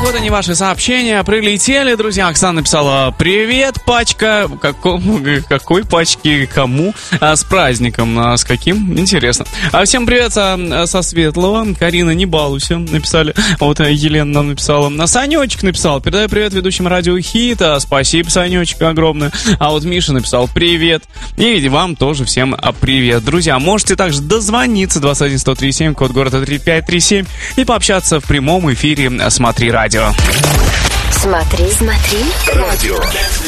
вот они, ваши сообщения прилетели, друзья. Оксана написала: привет, пачка. Какой пачки? Кому? С праздником. С каким? Интересно. Всем привет со Светлого. Карина, не балуйся, написали. Вот Елена нам написала. Санечек написал: передаю привет ведущим радио Хита. Спасибо, Санечек, огромное. А вот Миша написал: привет. И вам тоже всем привет. Друзья, можете также дозвониться 211-103-7, код города 3537, и пообщаться в прямом эфире «Смотри радио». Смотри радио.